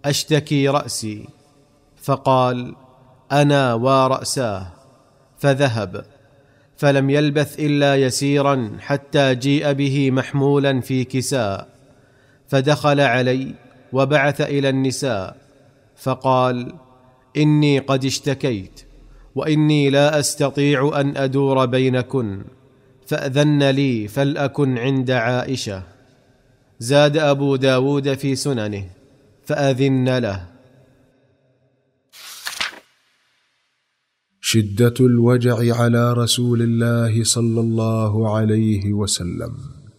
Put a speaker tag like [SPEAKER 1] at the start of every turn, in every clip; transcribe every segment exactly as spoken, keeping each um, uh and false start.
[SPEAKER 1] أشتكي رأسي. فقال: أنا ورأساه. فذهب، فلم يلبث إلا يسيرا حتى جيء به محمولا في كساء، فدخل علي وبعث إلى النساء فقال: إني قد اشتكيت، وإني لا أستطيع أن أدور بينكن، فأذن لي فلأكن عند عائشة. زاد أبو داود في سننه: فأذن له.
[SPEAKER 2] شدة الوجع على رسول الله صلى الله عليه وسلم.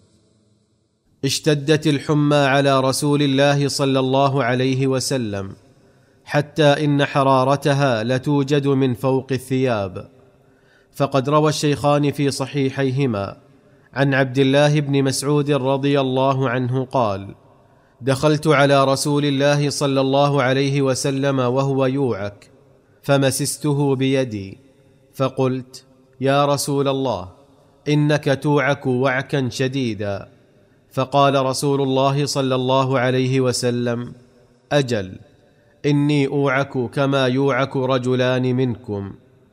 [SPEAKER 1] اشتدت الحمى على رسول الله صلى الله عليه وسلم، حتى إن حرارتها لتوجد من فوق الثياب. فقد روى الشيخان في صحيحيهما عن عبد الله بن مسعود رضي الله عنه قال: دخلت على رسول الله صلى الله عليه وسلم وهو يوعك، فمسسته بيدي، فقلت: يا رسول الله، إنك توعك وعكا شديدا. فقال رسول الله صلى الله عليه وسلم: أجل، إني أوعك كما يوعك رجلان منكم.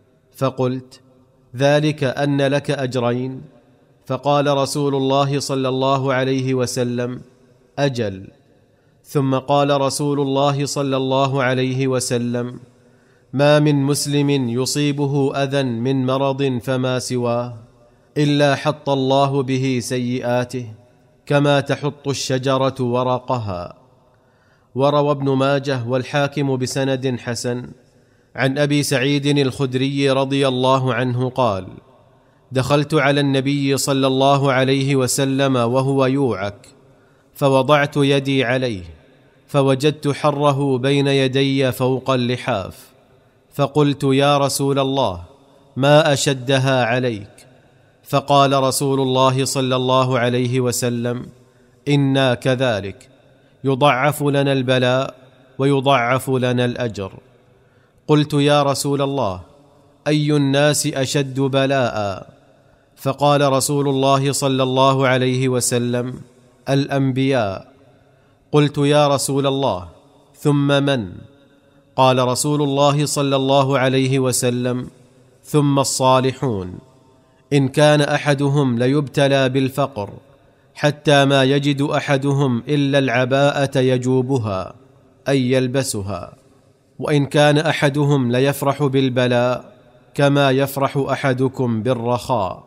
[SPEAKER 1] فقلت: ذلك أن لك أجرين؟ فقال رسول الله صلى الله عليه وسلم: أجل. ثم قال رسول الله صلى الله عليه وسلم: ما من مسلم يصيبه أذى من مرض فما سواه إلا حط الله به سيئاته كما تحط الشجرة ورقها. وروى ابن ماجه والحاكم بسند حسن عن أبي سعيد الخدري رضي الله عنه قال: دخلت على النبي صلى الله عليه وسلم وهو يوعك، فوضعت يدي عليه، فوجدت حره بين يدي فوق اللحاف، فقلت: يا رسول الله، ما أشدها عليك؟ فقال رسول الله صلى الله عليه وسلم: إنا كذلك، يضعف لنا البلاء ويضعف لنا الأجر. قلت: يا رسول الله، أي الناس أشد بلاء؟ فقال رسول الله صلى الله عليه وسلم: الأنبياء. قلت: يا رسول الله، ثم من؟ قال رسول الله صلى الله عليه وسلم: ثم الصالحون، إن كان أحدهم ليبتلى بالفقر حتى ما يجد أحدهم إلا العباءة يجوبها أي يلبسها، وإن كان أحدهم ليفرح بالبلاء كما يفرح أحدكم بالرخاء.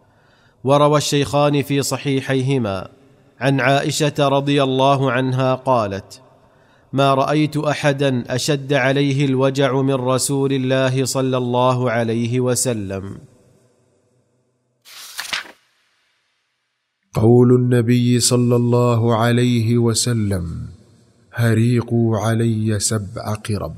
[SPEAKER 1] وروى الشيخان في صحيحيهما عن عائشة رضي الله عنها قالت: ما رأيت أحدا أشد عليه الوجع من رسول الله صلى الله عليه وسلم.
[SPEAKER 2] قول النبي صلى الله عليه وسلم: هريقوا علي سبع قرب.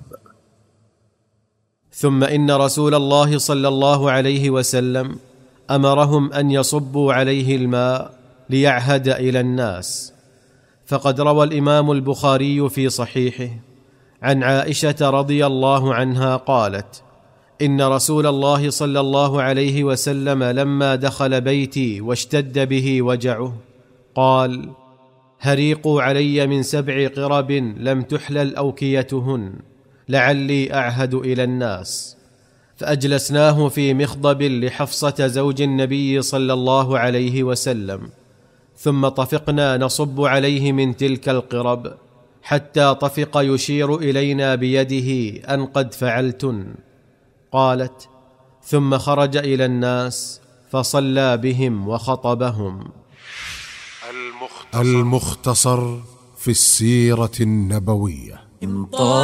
[SPEAKER 1] ثم إن رسول الله صلى الله عليه وسلم أمرهم أن يصبوا عليه الماء ليعهد إلى الناس. فقد روى الإمام البخاري في صحيحه عن عائشة رضي الله عنها قالت: إن رسول الله صلى الله عليه وسلم لما دخل بيتي واشتد به وجعه قال: هريقوا علي من سبع قرب لم تحلل أوكيتهن لعلي أعهد إلى الناس. فأجلسناه في مخضب لحفصة زوج النبي صلى الله عليه وسلم، ثم طفقنا نصب عليه من تلك القرب حتى طفق يشير إلينا بيده أن قد فعلتن. قالت: ثم خرج إلى الناس فصلى بهم وخطبهم.
[SPEAKER 2] المختصر في السيرة النبوية.